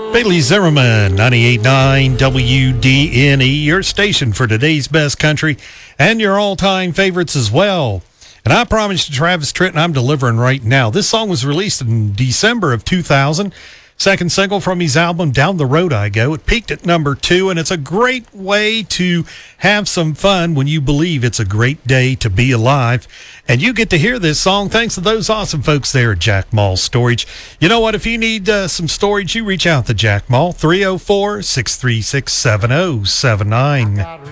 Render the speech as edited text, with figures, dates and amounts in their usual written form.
Bailey Zimmerman, 98.9 WDNE, your station for today's best country and your all-time favorites as well. And I promised Travis Tritt, and I'm delivering right now. This song was released in December of 2000. Second single from his album, Down the Road I Go. It peaked at number 2, and it's a great way to have some fun when you believe it's a great day to be alive. And you get to hear this song thanks to those awesome folks there at Jack Mall Storage. You know what? If you need some storage, you reach out to Jack Mall, 304-636-7079.